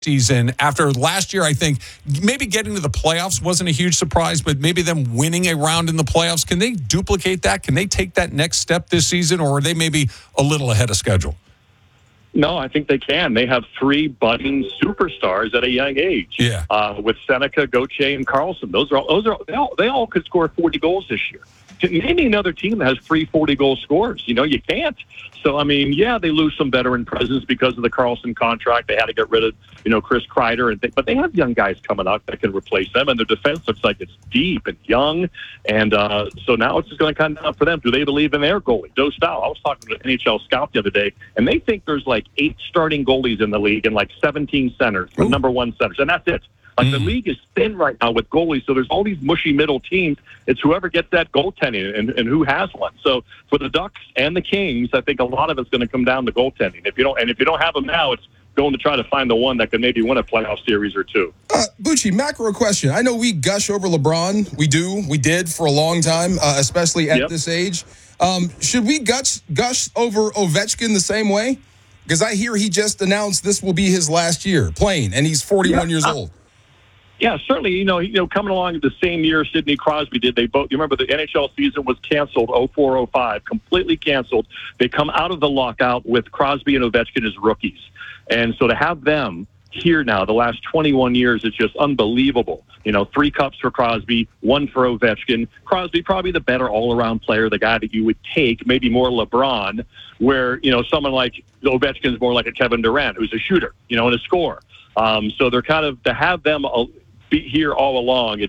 season after last year. I think maybe getting to the playoffs wasn't a huge surprise, but maybe them winning a round in the playoffs. Can they duplicate that? Can they take that next step this season, or are they maybe a little ahead of schedule? No, I think they can. They have 3 budding superstars at a young age. Yeah. With Seneca, Gauthier, and Carlson. They all could score 40 goals this year. Name another team that has 3 40-goal scorers. You can't. So, I mean, yeah, they lose some veteran presence because of the Carlson contract. They had to get rid of, Chris Kreider. But they have young guys coming up that can replace them. And their defense looks like it's deep and young. And so now it's just going to come down for them. Do they believe in their goalie? Joe Stow. I was talking to an NHL scout the other day, and they think there's like 8 starting goalies in the league and like 17 centers, the number 1 centers. And that's it. The league is thin right now with goalies, so there's all these mushy middle teams. It's whoever gets that goaltending and who has one. So for the Ducks and the Kings, I think a lot of it's going to come down to goaltending. If you don't have them now, it's going to try to find the one that can maybe win a playoff series or 2. Bucci, macro question. I know we gush over LeBron. We did for a long time, especially at this age. Should we gush over Ovechkin the same way? Because I hear he just announced this will be his last year playing, and he's 41 years old. Yeah, certainly. Coming along the same year Sidney Crosby did, they both. You remember the NHL season was canceled, 04-05, completely canceled. They come out of the lockout with Crosby and Ovechkin as rookies, and so to have them here now, the last 21 years, it's just unbelievable. 3 cups for Crosby, 1 for Ovechkin. Crosby probably the better all-around player, the guy that you would take, maybe more LeBron, where someone like Ovechkin's more like a Kevin Durant, who's a shooter, and a scorer. So they're kind of to have them be here all along.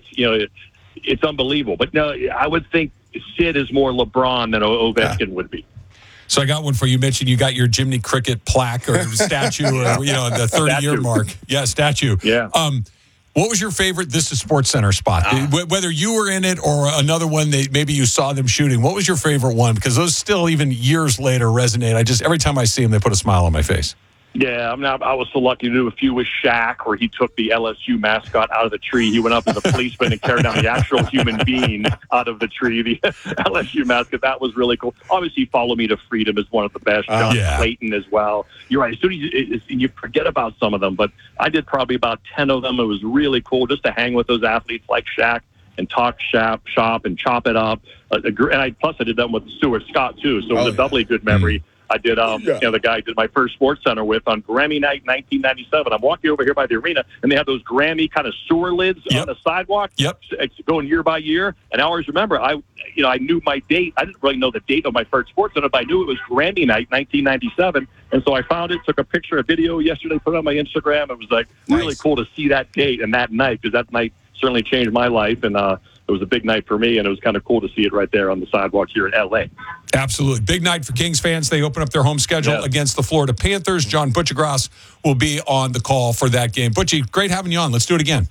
It's unbelievable. But no, I would think Sid is more LeBron than Ovechkin would be. So I got one for you. You mentioned you got your Jiminy Cricket plaque or statue, or the 30-year mark. Yeah, statue. Yeah. What was your favorite This Is Sports Center spot? Whether you were in it or another one that maybe you saw them shooting, what was your favorite one? Because those still, even years later, resonate. Every time I see them, they put a smile on my face. Yeah, I was so lucky to do a few with Shaq, where he took the LSU mascot out of the tree. He went up as a policeman and carried down the actual human being out of the tree, the LSU mascot. That was really cool. Obviously, Follow Me to Freedom is one of the best. John Clayton as well. You're right. As soon as you forget about some of them, but I did probably about 10 of them. It was really cool just to hang with those athletes like Shaq and talk shop and chop it up. Plus, I did them with Stuart Scott, too, so it was a doubly good memory. I did, the guy I did my first Sports Center with on Grammy night 1997. I'm walking over here by the arena, and they have those Grammy kind of sewer lids on the sidewalk. Yep. It's going year by year. And I always remember, I knew my date. I didn't really know the date of my first Sports Center, but I knew it was Grammy night 1997. And so I found it, took a picture, a video yesterday, put it on my Instagram. It was really cool to see that date and that night, because that night certainly changed my life. And it was a big night for me, and it was kind of cool to see it right there on the sidewalk here in L.A. Absolutely. Big night for Kings fans. They open up their home schedule against the Florida Panthers. John Butchergrass will be on the call for that game. Butchie, great having you on. Let's do it again.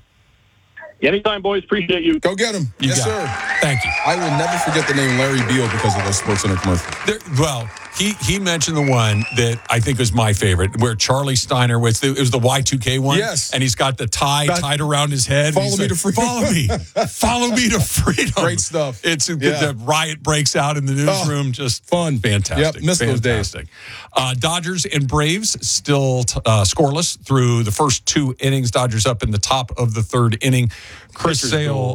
Anytime, boys. Appreciate you. Go get him. Yes, sir. Thank you. I will never forget the name Larry Beal because of those Sports Center commercials. He mentioned the one that I think was my favorite, where Charlie Steiner it was the Y2K one. Yes. And he's got the tie tied around his head. Follow me to freedom. Follow me to freedom. Great stuff. The riot breaks out in the newsroom. Just fun. Fantastic. Yep, missed those days. Dodgers and Braves still scoreless through the first 2 innings. Dodgers up in the top of the 3rd inning. Chris Sale,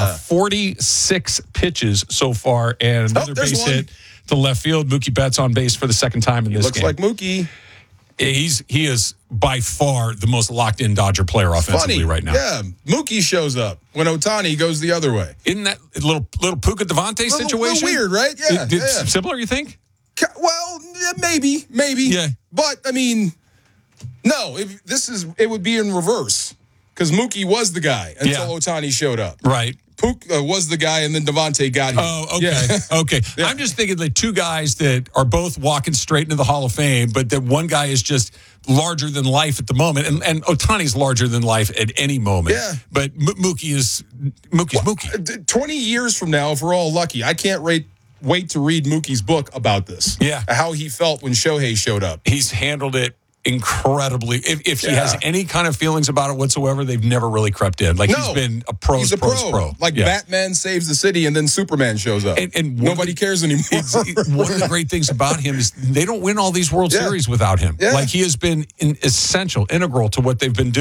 46 pitches so far, and another base hit to left field. Mookie Betts on base for the 2nd time in this game. Looks like Mookie. He is by far the most locked-in Dodger player offensively right now. Yeah, Mookie shows up when Ohtani goes the other way. Isn't that a little Puka Devante situation? A little weird, right? Yeah. Similar, you think? Well, maybe. Yeah. But, I mean, no, it would be in reverse, because Mookie was the guy until Ohtani showed up. Right. Puka was the guy, and then Devontae got him. Oh, okay. Yeah. Okay. Yeah. I'm just thinking the 2 guys that are both walking straight into the Hall of Fame, but that one guy is just larger than life at the moment, and Ohtani's larger than life at any moment. Yeah. But Mookie's Mookie. 20 years from now, if we're all lucky, I can't wait to read Mookie's book about this. Yeah. How he felt when Shohei showed up. He's handled it incredibly. If he has any kind of feelings about it whatsoever, they've never really crept in. He's been a pro. He's a pro. Batman saves the city, and then Superman shows up. And nobody cares anymore. One of the great things about him is they don't win all these World Series without him. Yeah. He has been essential, integral to what they've been doing.